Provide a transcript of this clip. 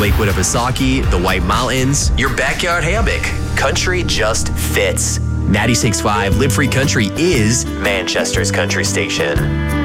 Lakewood of Osaki, the White Mountains, your backyard hammock. Country just fits. 96.5 Live Free Country is Manchester's country station.